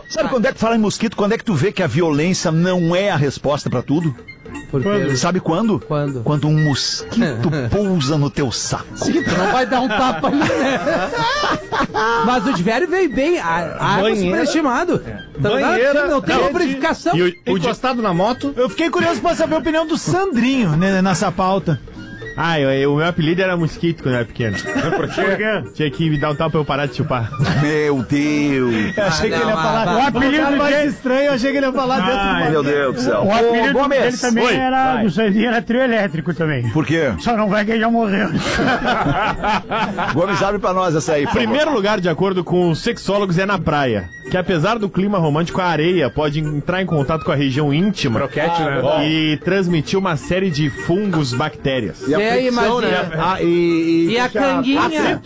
Sabe quando é que fala em mosquito? Quando é que tu vê que a violência não é a resposta pra tudo? Sabe quando? Quando? Quando um mosquito pousa no teu saco. Sim, tu não vai dar um tapa ali, né? Mas o Divério veio bem. Água superestimado. Banheira, não tem lubrificação. Encostado na moto. Eu fiquei curioso pra saber a opinião do Sandrinho, né, nessa pauta. O meu apelido era Mosquito quando eu era pequeno. Por quê? Tinha que me dar um tapa pra eu parar de chupar. Meu Deus. Eu achei que ele ia falar. O apelido mais estranho, eu achei que ele ia falar dentro do Meu Deus do céu. O apelido Gomes. dele também era, do Sandrinho, era trio elétrico também. Por quê? Só não vai que ele já morreu. Gomes, abre pra nós essa aí, por favor. Primeiro lugar, de acordo com os sexólogos, é na praia. Que apesar do clima romântico, a areia pode entrar em contato com a região íntima. Croquete, né? E transmitir uma série de fungos, bactérias. E aí, imagina. E a canguinha.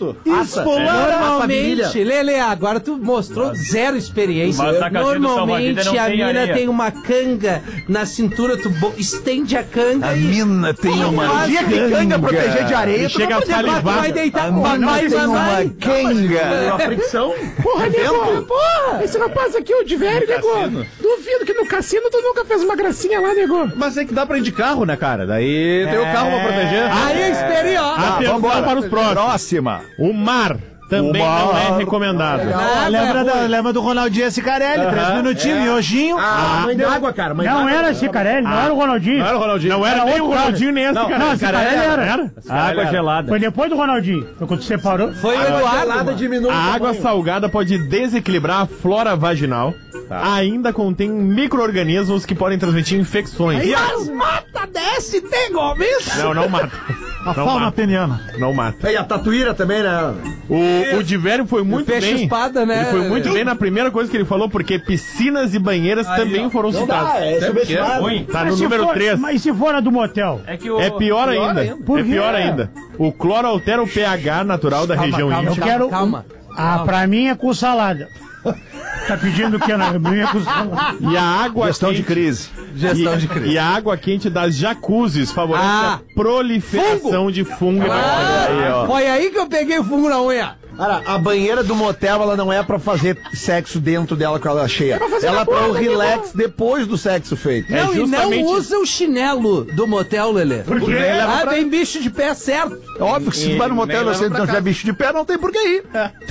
Normalmente, Lele, agora tu mostrou zero experiência. Mas a casinha do Normalmente Salva-Vida não a tem mina areia. tem uma canga na cintura, tu estende a canga A e... mina tem uma dia que canga proteger de areia, E chega a Tu salivar. vai deitar com A mina tem uma canga. Fricção. Porra, nego! Porra! Esse rapaz aqui, o Divério, nego! Duvido que no cassino tu nunca fez uma gracinha lá, nego! Mas é que dá pra ir de carro, né, cara? Daí tem o carro pra proteger. Aí, experiência. Atenção para os próximos. Próxima. O mar também não é recomendado. Lembra do Ronaldinho Sicarelli, 3 minutinhos, miojinho. Mãe d'água, cara. Não era Cicarelli, não era o Ronaldinho. Não era o Ronaldinho. Não era nem o Ronaldinho, nem esse cara. Não, Cicarelli era. Água gelada. Foi depois do Ronaldinho. Foi quando separou. Foi o Eduardo. diminui A água salgada pode desequilibrar a flora vaginal. Ainda contém micro-organismos que podem transmitir infecções. Mas mata DST, Gomes. Não mata. A fauna peniana. Não mata. E a tatuíra também, né? O Divério foi muito Peixe bem. espada, né? Ele foi muito bem na primeira coisa que ele falou, porque piscinas e banheiras também foram citadas. Ruim. Tá no Mas se número for- 3. Mas se for a do motel? É que o... É pior ainda. Por É quê? pior ainda. O cloro altera o pH natural da região Eu íntima. quero. Calma. Pra mim é com salada. Tá pedindo o que? Pra mim é com salada. E a água Gestão quente, de crise. Gestão de crise. E a água quente das jacuzzis favorece Ah. a proliferação de fungo. Foi aí que eu peguei o fungo na unha. Cara, a banheira do motel, ela não é pra fazer sexo dentro dela com ela cheia. Ela é pra o relax depois do sexo feito. Não, e não justamente- usa o chinelo do motel, Lelê. Por quê? Vem bicho de pé certo. Óbvio que se tu vai no motel e você não tiver bicho de pé, não tem por que ir.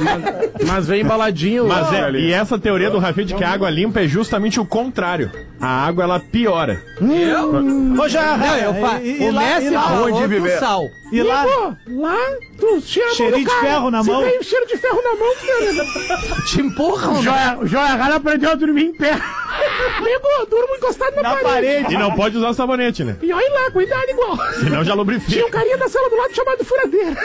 Mas vem embaladinho. Mas e essa teoria do Rafinha de que a água limpa é justamente o contrário. A água, ela piora. Ô, já, Não, eu falo. O Messi falou Onde do viver? sal. E lá, Lá, tu cheira a mão cheirinho do de cara. ferro na Você mão. tem cheiro de ferro na mão, filho. Te empurram, né? O Joia Rara aprendeu a dormir em pé. Nego, eu durmo encostado na parede. E não pode usar sabonete, né? E olha lá, cuidado igual. Senão já Tinha um lubrifica. carinha da sala do lado chamado Furadeira.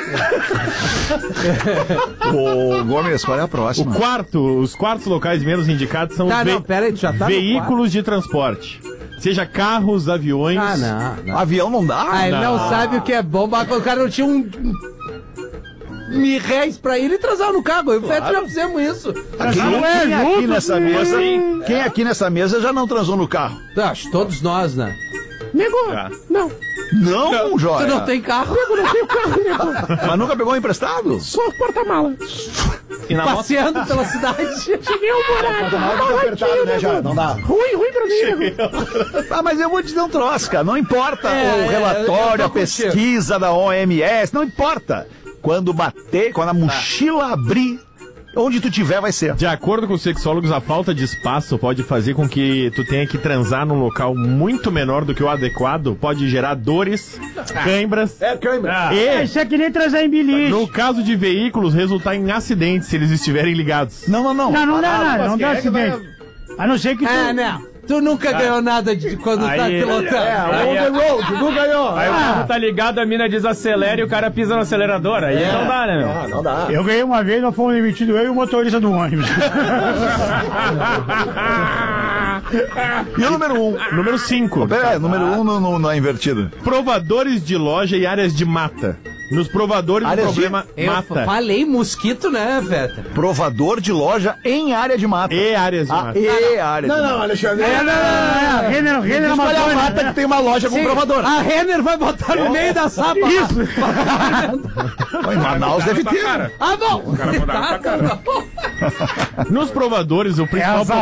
Ô, Gomes, qual é a próxima? Os quartos locais menos indicados são Tá, os não, pera aí, tu já tá no veículos de transporte. Seja carros, aviões. Não. Avião não dá? Ah, ele não sabe o que é bom. O cara não tinha R$1.000 pra ir e transar no carro. Eu e o Fete já fizemos isso. Quem aqui nessa mesa já não transou no carro? Acho, todos nós, né? Nego, não. Não, Tu Jóia. não tem carro? Eu não tenho carro, nego. Mas nunca pegou emprestado? Só porta-mala. Passeando pela cidade. Cheguei ao morar. né, já? Não dá. Ruim pra mim, nego. Ah, mas eu vou te dizer um troço, cara. Não importa o eu relatório, tô a pesquisa da OMS, não importa. Quando bater, quando a mochila abrir, onde tu tiver vai ser. De acordo com os sexólogos, a falta de espaço pode fazer com que tu tenha que transar num local muito menor do que o adequado, pode gerar dores, cãibras. E, Isso é que nem trazer em bilhete. no caso de veículos, resultar em acidentes se eles estiverem ligados. Não. Não dá nada, não dá acidente. A não ser que tu... Não. Tu nunca ganhou nada de quando tá pilotando. Tu ganhou. Aí o carro tá ligado, a mina desacelera e o cara pisa no acelerador. Aí não dá, né, meu? Não dá. Eu ganhei uma vez, nós fomos demitidos, eu e o motorista do ônibus. E o número 1? Número 5. Pera, número 1 não é invertido. Provadores de loja e áreas de mata. Nos provadores, o Áreas de- problema Eu mata. falei mosquito, né, Feta? Provador de loja em área de mata. E áreas de Ah, mata. e área de mata. Alexandre. Renner Olha a Amazônia. mata que tem uma loja com provador. A Renner vai botar no meio da sapa. Isso. Em Manaus deve ter. Ah, bom. O cara mandava pra cara. Nos provadores, o principal as